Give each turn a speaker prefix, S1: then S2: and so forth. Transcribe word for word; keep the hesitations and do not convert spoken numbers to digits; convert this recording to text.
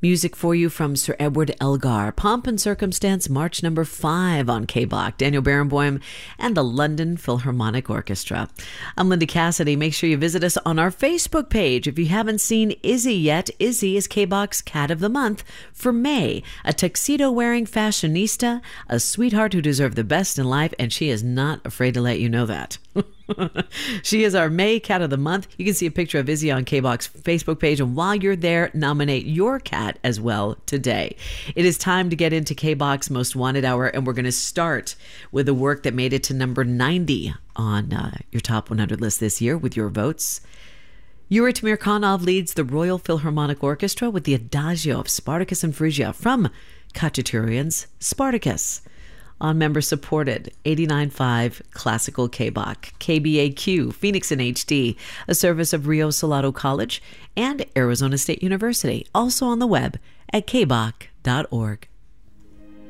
S1: Music for you from Sir Edward Elgar, Pomp and Circumstance, March number five on K-Block, Daniel Barenboim, and the London Philharmonic Orchestra. I'm Linda Cassidy. Make sure you visit us on our Facebook page. If you haven't seen Izzy yet, Izzy is K-Block's Cat of the Month for May, a tuxedo-wearing fashionista, a sweetheart who deserved the best in life, and she is not afraid to let you know that. She is our May Cat of the Month. You can see a picture of Izzy on K-Block's Facebook page, and while you're there, nominate your cat as well today. It is time to get into K-Block's Most Wanted Hour, and we're going to start with a work that made it to number ninety on uh, your top one hundred list this year with your votes. Yuri Tamirkanov leads the Royal Philharmonic Orchestra with the Adagio of Spartacus and Phrygia from Khachaturian's Spartacus. On member-supported eighty-nine point five Classical K-Block, K B A Q, Phoenix in H D, a service of Rio Salado College and Arizona State University, also on the web at k block dot org.